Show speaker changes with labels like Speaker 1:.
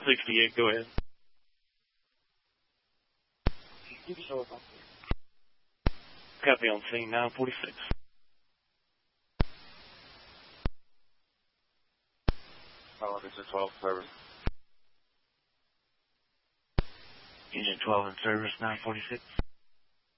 Speaker 1: 68, go ahead. Copy on scene 946.
Speaker 2: Officer 12 service.
Speaker 1: Engine 12 in service 946.